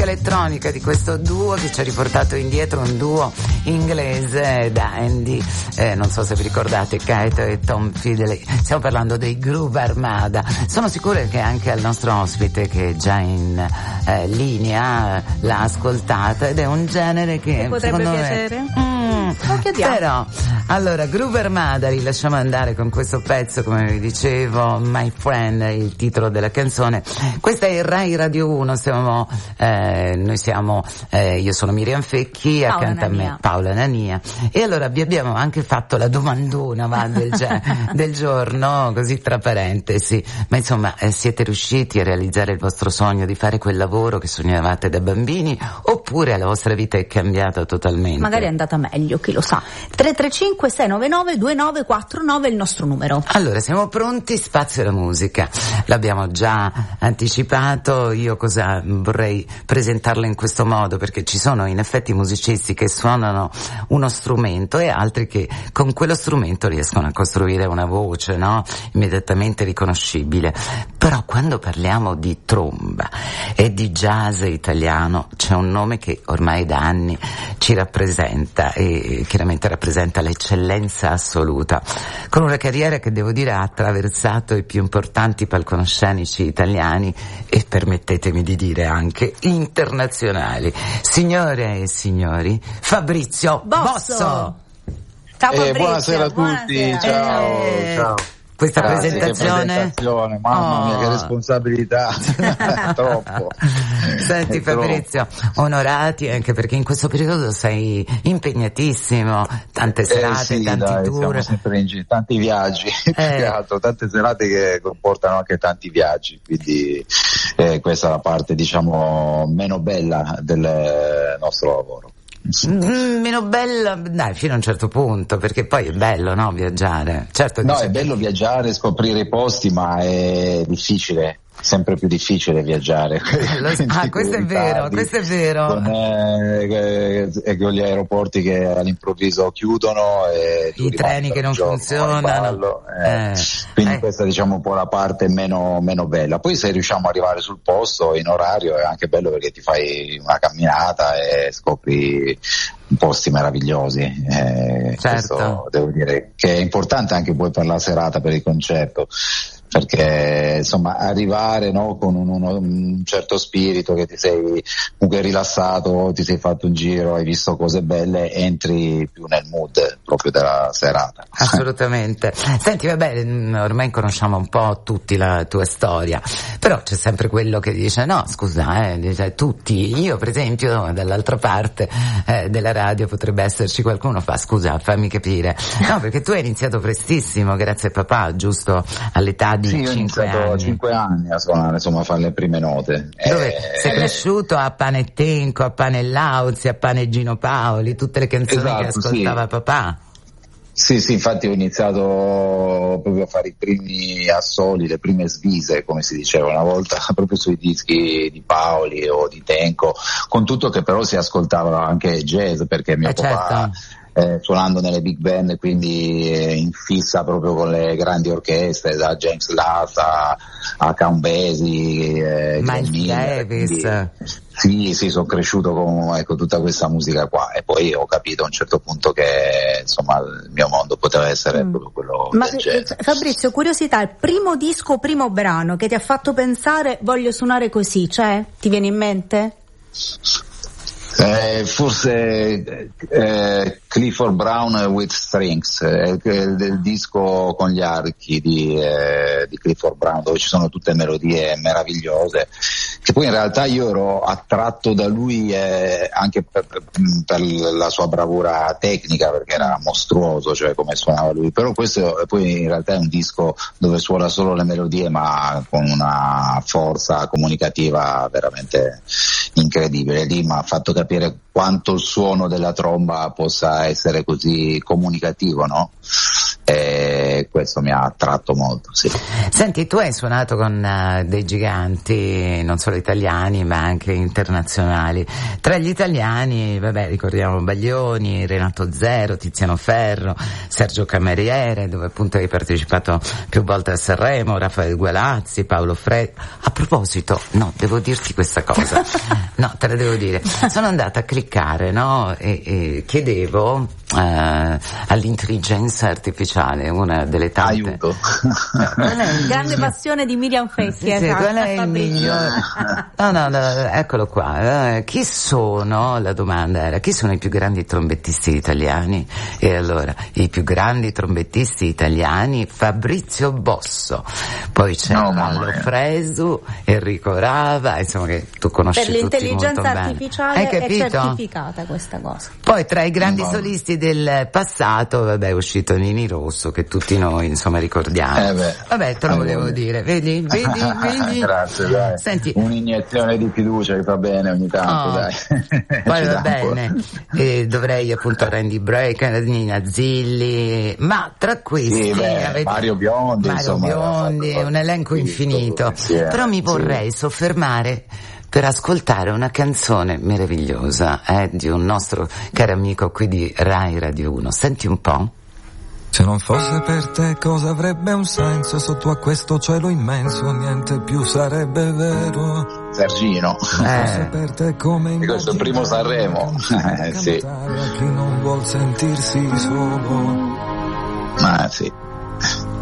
elettronica di questo duo che ci ha riportato indietro, un duo inglese, Dandy, non so se vi ricordate, Kaito e Tom Fidley. Stiamo parlando dei Groove Armada. Sono sicura che anche al nostro ospite, che è già in linea, l'ha ascoltata, ed è un genere che potrebbe piacere. Però allora, Groove Armada, li lasciamo andare con questo pezzo, come vi dicevo, My Friend, il titolo della canzone. Questa è Rai Radio 1, noi siamo io sono Miriam Fecchi, accanto a me Paola Nania, e allora vi abbiamo anche fatto la domandona del giorno, così tra parentesi, ma insomma, siete riusciti a realizzare il vostro sogno di fare quel lavoro che sognavate da bambini, oppure la vostra vita è cambiata totalmente? Magari è andata meglio, chi lo sa. 335 699 2949 è il nostro numero. Allora, siamo pronti, spazio alla musica. L'abbiamo già anticipato, io vorrei presentarla in questo modo, perché ci sono in effetti musicisti che suonano uno strumento e altri che con quello strumento riescono a costruire una voce, no? Immediatamente riconoscibile. Però quando parliamo di tromba e di jazz italiano c'è un nome che ormai da anni ci rappresenta, e chiaramente rappresenta l'eccellenza assoluta, con una carriera che devo dire ha attraversato i più importanti palcoscenici italiani e, permettetemi di dire, anche internazionali. Signore e signori, Fabrizio Bosso. Ciao Fabrizio. Buonasera a tutti, ciao. Questa presentazione, mamma mia, che responsabilità. Troppo. Senti Fabrizio, onorati, anche perché in questo periodo sei impegnatissimo, tante serate, tanti tour. Siamo sempre in tanti viaggi, più che altro, tante serate che comportano anche tanti viaggi, quindi questa è la parte, diciamo, meno bella del nostro lavoro. Meno bella, dai, fino a un certo punto, perché poi è bello, no, viaggiare. Certo, no, è bello viaggiare, scoprire i posti, ma è difficile, sempre più difficile viaggiare. Questo è vero. Con gli aeroporti che all'improvviso chiudono, e i treni che non funzionano, quindi questa, diciamo, un po' la parte meno bella. Poi se riusciamo ad arrivare sul posto in orario è anche bello, perché ti fai una camminata e scopri posti meravigliosi. Questo devo dire che è importante anche poi per la serata, per il concerto, perché insomma arrivare, no, con un certo spirito, che ti sei comunque rilassato, ti sei fatto un giro, hai visto cose belle, entri più nel mood proprio della serata. Assolutamente. Senti, vabbè, ormai conosciamo un po' tutti la tua storia, però c'è sempre quello che dice no, scusa, dice, tutti, io per esempio dall'altra parte della radio potrebbe esserci qualcuno, scusa, fammi capire. No, perché tu hai iniziato prestissimo, grazie a papà, giusto all'età di 5 anni. Io ho iniziato a 5 anni a suonare, insomma, a fare le prime note. Dove sei cresciuto a Panettenco, a Panellauzi, a Pane Gino Paoli, tutte le canzoni che ascoltava papà? Sì, infatti ho iniziato proprio a fare i primi assoli, le prime svise, come si diceva una volta, proprio sui dischi di Paoli o di Tenco, con tutto che però si ascoltava anche jazz, perché mio papà suonando nelle big band, quindi in fissa proprio con le grandi orchestre, da James Last a Count Basie, Miles Davis. Sì, sono cresciuto con tutta questa musica qua, e poi ho capito a un certo punto che insomma il mio mondo poteva essere proprio quello del jazz. Fabrizio, curiosità, il primo disco, primo brano che ti ha fatto pensare voglio suonare così, cioè ti viene in mente? Forse Clifford Brown with Strings, il disco con gli archi di Clifford Brown, dove ci sono tutte melodie meravigliose, che poi in realtà io ero attratto da lui anche per la sua bravura tecnica, perché era mostruoso, cioè come suonava lui. Però questo poi in realtà è un disco dove suona solo le melodie, ma con una forza comunicativa veramente incredibile. Lì mi ha fatto capire quanto il suono della tromba possa essere così comunicativo, no? e questo mi ha attratto molto, sì. Senti, tu hai suonato con dei giganti non solo italiani ma anche internazionali. Tra gli italiani, vabbè, ricordiamo Baglioni, Renato Zero, Tiziano Ferro, Sergio Cameriere, dove appunto hai partecipato più volte a Sanremo, Raffaele Gualazzi, Paolo Freddi. A proposito, no, devo dirti questa cosa, no, te la devo dire, sono andata a cliccare, no, e chiedevo all'intelligenza artificiale, una delle tante. Aiuto. Grande passione di Miriam Fecchi. Sì, qual è il migliore? No, eccolo qua. Chi sono? La domanda era: chi sono i più grandi trombettisti italiani? E allora, i più grandi trombettisti italiani, Fabrizio Bosso, poi c'è Paolo Fresu, Enrico Rava, insomma, che tu conosci tutti molto bene. Per l'intelligenza artificiale è certificata questa cosa. Poi tra i grandi solisti del passato, vabbè, è uscito Nini Rosso, che tutti noi insomma ricordiamo. Vabbè, te lo volevo dire, vedi? Grazie, dai. Senti, un'iniezione di fiducia che fa bene ogni tanto, dai. Poi va bene, dovrei appunto Randy Brecker, Nina Zilli, ma tra questi Mario Biondi, un elenco infinito. Però mi vorrei soffermare per ascoltare una canzone meravigliosa di un nostro caro amico qui di Rai Radio 1. Senti un po'. Se non fosse per te cosa avrebbe un senso sotto a questo cielo immenso, niente più sarebbe vero. Sergino. Se non fosse per te come questo è il primo Sanremo. Sì. A chi non vuol sentirsi solo. Ma sì.